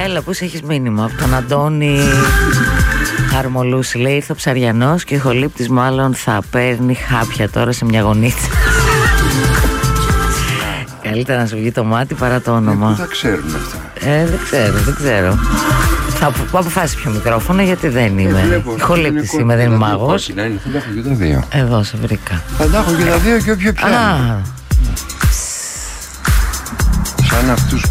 Έλα, πού έχεις μήνυμα από τον Αντώνη Χαρμολούση. Λέει, ήρθε ο Ψαριανός και ο ηχολήπτης μάλλον θα παίρνει χάπια τώρα σε μια γωνίτσα. Καλύτερα να σου βγει το μάτι παρά το όνομα. Πού τα ξέρουν αυτά? Δεν ξέρω. Θα αποφάσει πιο μικρόφωνο γιατί δεν είμαι ηχολήπτης, είμαι, δεν είμαι μάγος. Θα τα έχω και τα δύο. Εδώ σε βρήκα. Θα τα έχω και τα δύο και όποιο πιάνει. Σαν αυτούς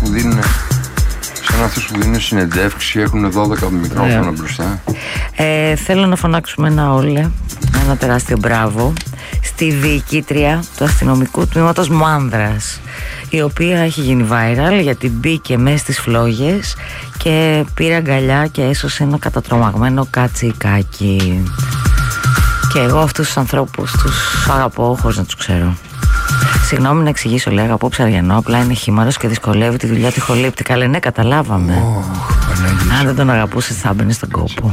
που δίνουν συνεντεύξεις και έχουν 12 μικρόφωνα μπροστά. Θέλω να φωνάξουμε ένα τεράστιο μπράβο στη διοικήτρια του αστυνομικού τμήματος Μάνδρας, η οποία έχει γίνει viral γιατί μπήκε μέσα στις φλόγες και πήρε αγκαλιά και έσωσε ένα κατατρομαγμένο κατσικάκι. Και εγώ αυτούς τους ανθρώπους τους αγαπώ χωρίς να τους ξέρω. Συγγνώμη να εξηγήσω, λέει, αγαπώ Ψαριανό, απλά είναι χήμαρος και δυσκολεύει τη δουλειά του ηχολήπτη. Καλέ, ναι, καταλάβαμε. Αν δεν τον αγαπούσες θα έμπαινε στον κόπο.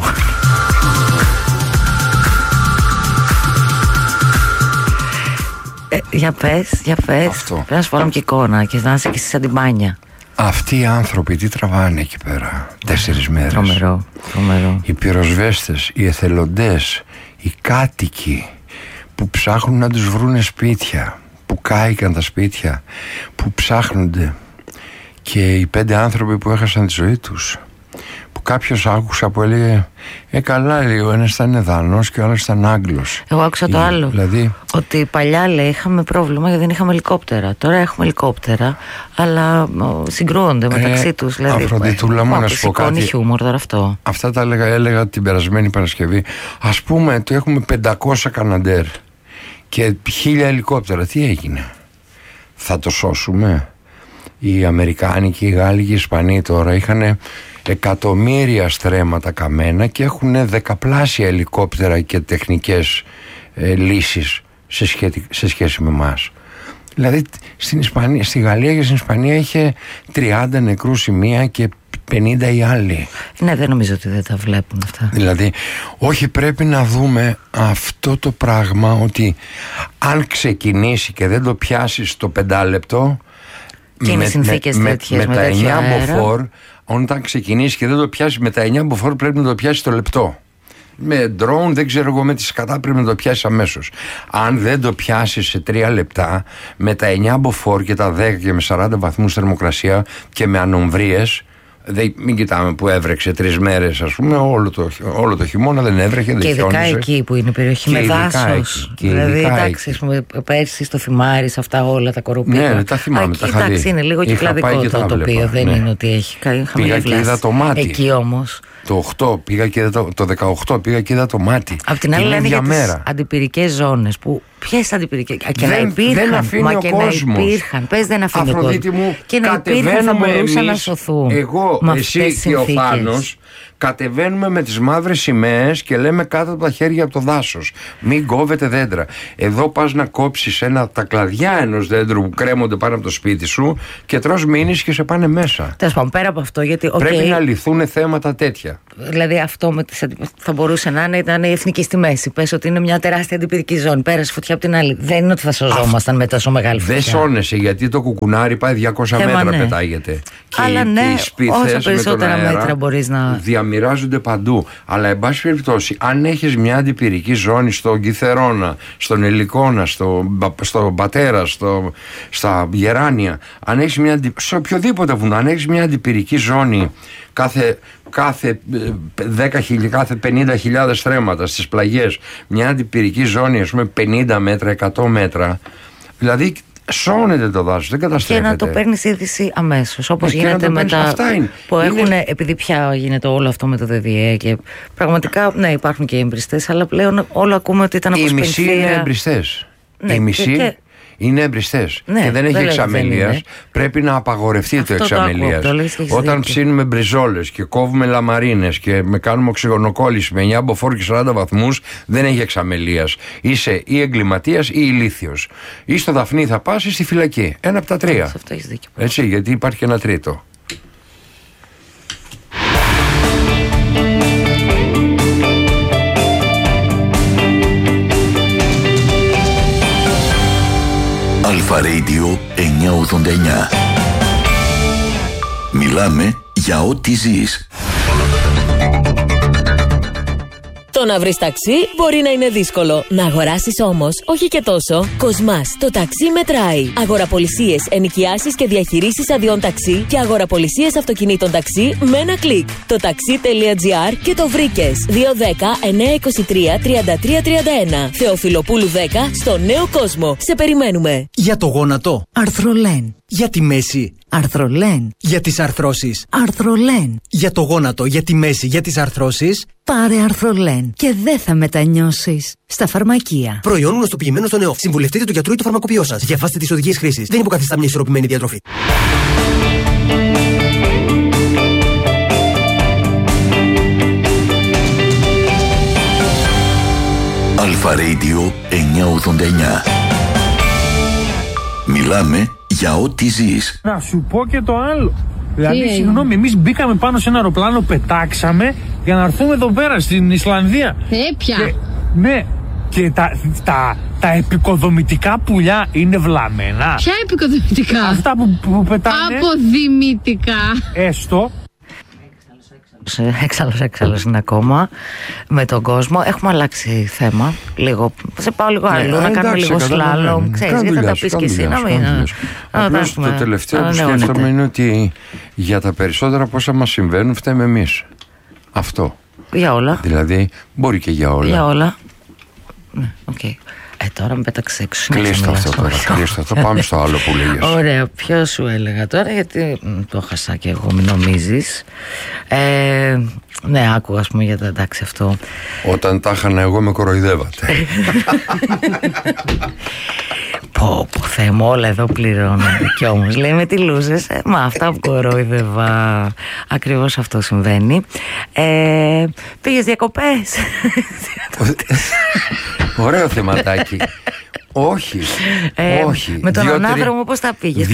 Για πες. Πρέπει να σου βάλουμε και εικόνα και να είσαι και εσύ σαν την μπάνια. Αυτοί οι άνθρωποι τι τραβάνε εκεί πέρα 4 μέρες? Τρομερό. Οι πυροσβέστες, οι εθελοντές, οι κάτοικοι που ψάχνουν να τους βρούνε σπίτια, που κάηκαν τα σπίτια, που ψάχνονται, και οι 5 άνθρωποι που έχασαν τη ζωή τους, που κάποιος άκουσα που έλεγε καλά, λέει, ο ένας ήταν Δανός και ο άλλος ήταν Άγγλος. Εγώ άκουσα το άλλο, δηλαδή, ότι παλιά, λέει, είχαμε πρόβλημα γιατί δεν είχαμε ελικόπτερα. Τώρα έχουμε ελικόπτερα, αλλά συγκρούονται μεταξύ τους. Δηλαδή, Αφροδιτούλα μου, να σου πω κάτι. Χιούμορ τώρα αυτό. Αυτά τα έλεγα την περασμένη Παρασκευή. Ας πούμε, το έχουμε 500 Καναντέρ και 1000 ελικόπτερα. Τι έγινε? Θα το σώσουμε? Οι Αμερικάνοι και οι Γάλλοι και οι Ισπανοί τώρα είχαν εκατομμύρια στρέμματα καμένα και έχουν 10πλάσια ελικόπτερα και τεχνικές λύσεις σε σχέση με εμάς. Δηλαδή στη Γαλλία και στην Ισπανία είχε 30 νεκρούς η μία και 50 οι άλλοι. Ναι, δεν νομίζω ότι δεν τα βλέπουν αυτά. Δηλαδή, όχι, πρέπει να δούμε αυτό το πράγμα, ότι αν ξεκινήσει και δεν το πιάσεις το 5 λεπτό, και είναι συνθήκες τέτοιες, με τα 9 μποφόρ, όταν ξεκινήσει και δεν το πιάσει με τα 9 μποφόρ, πρέπει να το πιάσει το λεπτό. Με drone, δεν ξέρω εγώ, με τη σκατά πρέπει να το πιάσει αμέσως. Αν δεν το πιάσει σε 3 λεπτά, με τα 9 μποφόρ και τα 10 και με 40 βαθμούς θερμοκρασία και με ανομβρίες, μην κοιτάμε που έβρεξε 3 μέρες, ας πούμε, όλο το χειμώνα δεν έβρεχε, δεν χιόνιζε. Και ειδικά εκεί που είναι η περιοχή με δάσος. Δηλαδή, εντάξει, ας πούμε, πέρσι στο Θυμάρι, σε αυτά όλα τα κοροπίδια. Ναι, τα θυμάμαι, τα είχα δει. Εντάξει, είναι λίγο κυκλαδικό το τοπίο, δεν είναι ότι έχει πήγα και είδα το μάτι. Εκεί όμως. Το 8 πήγα και είδα το 18 πήγα και είδα το μάτι. Απ' την άλλη λένε για τις αντιπυρικές ζώνες. Ποιες αντιπυρικές? Και να υπήρχαν. Δεν αφήνει ο κόσμος. Πες δεν αφήνει ο κόσμος. Και να υπήρχαν, θα μπορούσαν να σωθούν. Εγώ, εσύ και ο Πάνος κατεβαίνουμε με τις μαύρες σημαίες και λέμε κάτω από τα χέρια από το δάσος. Μην κόβετε δέντρα. Εδώ πας να κόψεις τα κλαδιά ενός δέντρου που κρέμονται πάνω από το σπίτι σου και τρως μήνυς και σε πάνε μέσα. Τέλος πάντων, πέρα από αυτό, γιατί πρέπει να λυθούν θέματα τέτοια. Δηλαδή, αυτό με τις θα μπορούσε να ήταν η εθνική στη μέση. Πες ότι είναι μια τεράστια αντιπυρική ζώνη. Πέρασε φωτιά από την άλλη. Δεν είναι ότι θα σωζόμασταν με τόσο μεγάλη φωτιά. Δεν σώνεσαι, γιατί το κουκουνάρι πάει 200 μέτρα, πετάγεται. Αλλά ναι, όσο περισσότερα μέτρα μπορείς να. Διαμοιράζονται παντού. Αλλά, εν πάση περιπτώσει, αν έχεις μια αντιπυρική ζώνη στον Κιθερώνα, στον Ελικόνα, στον Πατέρα, στα Γεράνια, αν έχεις σε οποιοδήποτε βουνό, αν έχεις μια αντιπυρική ζώνη κάθε 50.000 στρέμματα στις πλαγιές, μια αντιπυρική ζώνη, ας πούμε 50 μέτρα, 100 μέτρα, δηλαδή σώνεται το δάσος, δεν καταστρέφεται. Και να το παίρνεις είδηση αμέσως, όπως γίνεται με τα που έχουν, επειδή πια γίνεται όλο αυτό με το ΔΔΕ και πραγματικά, ναι, υπάρχουν και εμπριστές, αλλά πλέον όλο ακούμε ότι ήταν αποσπενθήρα. Οι μισοί είναι εμπριστές. Ναι, οι μισοί είναι εμπριστές, ναι, και δεν έχει εξαμελίας. Πρέπει να απαγορευτεί αυτό το εξαμελίας. Όταν ψήνουμε μπριζόλες και κόβουμε λαμαρίνες και κάνουμε οξυγονοκόλληση με 9 μποφόρ και 40 βαθμούς, δεν έχει εξαμελίας. Είσαι ή εγκληματίας ή ηλίθιος. Ή στο Δαφνί θα πας ή στη φυλακή. Ένα από τα 3. Αυτό έχεις δίκιο. Έτσι, γιατί υπάρχει και ένα τρίτο. Αλφα Radio 989. Μιλάμε για ό,τι ζεις. Το να βρεις ταξί μπορεί να είναι δύσκολο. Να αγοράσεις όμως, όχι και τόσο. Κοσμάς, το ταξί μετράει. Αγοραπολισίες, ενοικιάσεις και διαχειρήσεις αδειών ταξί και αγοραπολισίες αυτοκινήτων ταξί με ένα κλικ. Το taxi.gr και το βρήκες. 210-923-3331. Θεοφιλοπούλου 10 στο Νέο Κόσμο. Σε περιμένουμε. Για το γόνατο, Αρθρολέν. Για τη μέση, Αρθρολέν. Για τις αρθρώσεις, Αρθρολέν. Για το γόνατο, για τη μέση, για τις αρθρώσεις, πάρε Αρθρολέν και δεν θα μετανιώσεις. Στα φαρμακεία. Προϊόν γνωστοποιημένο στο ΝΕΟΦ. Συμβουλευτείτε τον γιατρό ή το φαρμακοποιό σας. Διαβάστε τις οδηγίες χρήσης. Δεν υποκαθιστά μια ισορροπημένη διατροφή. Αλφα Radio 989. Μιλάμε για ό,τι ζεις. Να σου πω και το άλλο. Δηλαδή, συγγνώμη, εμείς μπήκαμε πάνω σε ένα αεροπλάνο, πετάξαμε για να έρθουμε εδώ πέρα στην Ισλανδία. Πια. Ναι, και τα επικοδομητικά πουλιά είναι βλαμμένα. Ποια επικοδομητικά? Αυτά που πετάνε. Αποδημητικά. Έστω. Έξαλλος είναι ακόμα με τον κόσμο. Έχουμε αλλάξει θέμα λίγο. Σε πάω λίγο άλλο, να κάνουμε λίγο σλάλομ. Ξέρεις, γιατί θα τα πεις και εσύ. Απλώς το τελευταίο που σκέφτομαι είναι ότι για τα περισσότερα πόσα μας συμβαίνουν φταίμε εμείς. Αυτό. Για όλα. Δηλαδή μπορεί και για όλα. Για όλα. Ναι, οκ. Τώρα με πέταξε έξω. Κλείστο αυτό τώρα. Κλείστο αυτό. Πάμε στο άλλο που λέγες. Ωραία, ποιο σου έλεγα τώρα, γιατί το χάσα και εγώ, μην νομίζεις. Ναι, άκουγα, ας πούμε, για τα εντάξει αυτό. Όταν τα είχανα εγώ με κοροϊδεύατε. Πω, Θεέ μου, όλα εδώ πληρώνονται. Κι όμως λέει με τι λούζες. Μα αυτά που κοροϊδεύα. Ακριβώς αυτό συμβαίνει. Πήγες διακοπές? Ωραίο θεματάκι. Όχι. Με τον ανάδρομο πώς θα πήγες?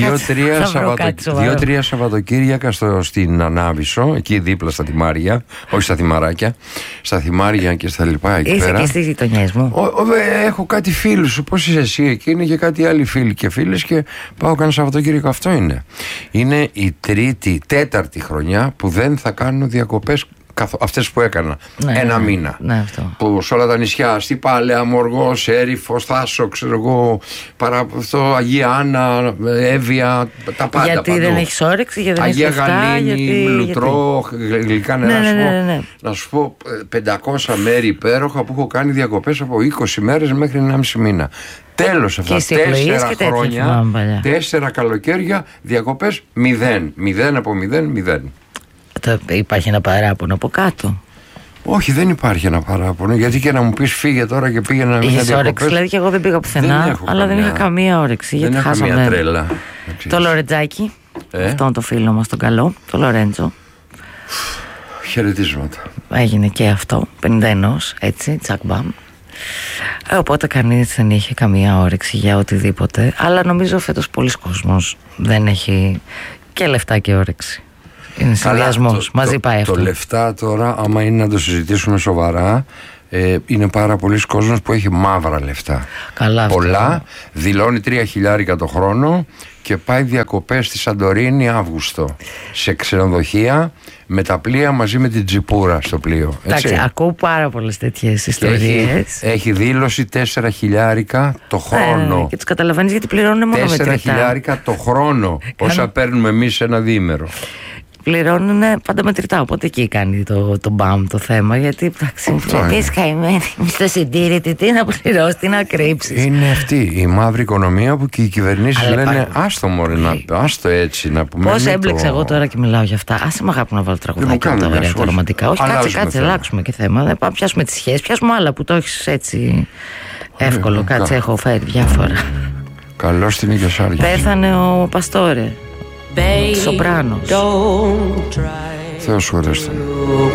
2-3 Σαββατοκύριακα στην Ανάβησο, εκεί δίπλα στα Θυμάρια. Όχι στα Θυμαράκια, στα Θυμάρια και στα λοιπά εκεί πέρα. Είσαι και στις γειτονιές μου? Έχω κάτι φίλους. Πώς είσαι εσύ? Εκεί είναι και κάτι άλλοι φίλοι και φίλες και πάω κάνα Σαββατοκύριακο. Αυτό είναι. Είναι η τέταρτη χρονιά που δεν θα κάνω διακοπές. Αυτές που έκανα ένα μήνα, αυτό. που σε όλα τα νησιά, στη Πάλαια, Μοργός, Έρυφος, Θάσο, ξέρω εγώ, Αγία Άννα, Εύβοια, τα πάντα. Γιατί παντού. Δεν έχεις όρεξη, γιατί δεν Αγία έχεις λεφτά, Γαλήνη, Λουτρό, γλυκά νερά. Να σου πω 500 μέρη υπέροχα που έχω κάνει διακοπές από 20 μέρες μέχρι 1,5 μήνα. Τέλος αυτά, 4 χρόνια, 4 καλοκαίρια, διακοπές 0 από 0. Υπάρχει ένα παράπονο από κάτω? Όχι, δεν υπάρχει ένα παράπονο. Γιατί και να μου πεις φύγε τώρα και πήγαινε να μην είχες όρεξη? Δηλαδή και εγώ δεν πήγα πουθενά, αλλά δεν είχα καμία όρεξη. Δεν γιατί είχα καμία τρέλα. Το Λορετζάκι, αυτόν το φίλο μας τον καλό, το Λορέντζο. Χαιρετίσματα. Έγινε και αυτό, 51, έτσι, τσακ μπαμ. Οπότε κανείς δεν είχε καμία όρεξη για οτιδήποτε. Αλλά νομίζω φέτος πολλοί κόσμος δεν έχει και λεφτά και όρεξη. Είναι συνδυασμός, μαζί πάει αυτό. Το λεφτά τώρα, άμα είναι να το συζητήσουμε σοβαρά, είναι πάρα πολλοί κόσμος που έχει μαύρα λεφτά. Καλά, πολλά, αυτό. δηλώνει 3.000 το χρόνο και πάει διακοπές στη Σαντορίνη Αύγουστο. Σε ξενοδοχεία με τα πλοία μαζί με την τζιπούρα στο πλοίο. Εντάξει, ακούω πάρα πολλές τέτοιες ιστορίες. Έχει δήλωση 4.000 το χρόνο. Και τους καταλαβαίνεις γιατί πληρώνουν μόνο με 4.000 το χρόνο. Όσα παίρνουμε εμείς ένα διήμερο. Πληρώνουν πάντα μετρητά. Οπότε εκεί κάνει το μπαμ το θέμα. Γιατί εντάξει, είσαι καημένη. Στο συντήρητη, τι να πληρώσει, τι να κρύψει. Είναι αυτή η μαύρη οικονομία που και οι κυβερνήσεις λένε άστο μωρέ, άστο έτσι να πούμε. Πώς έμπλεξα εγώ τώρα και μιλάω για αυτά. Άσε με αγάπη να βάλω τραγουδάκια τα ωραία τα ρομαντικά. Όχι, κάτσε, αλλάξουμε και θέμα. Δεν πάμε πιάσουμε τις σχέσεις, πιάσουμε άλλα που το έχεις έτσι εύκολο. Κάτσε, έχω φέρει διάφορα. Καλώς την Ιγιασάρια. Πέθανε ο Παστόρε. Σοπράνος. Θεός σου αρέσει.